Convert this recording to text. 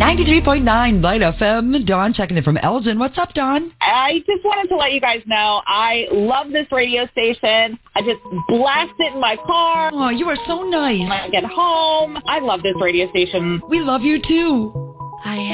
93.9 Light FM. Dawn checking in from Elgin. What's up, Dawn? I just wanted to let you guys know I love this radio station. I just blast it in my car. Oh, you are so nice. When I get home. I love this radio station. We love you too.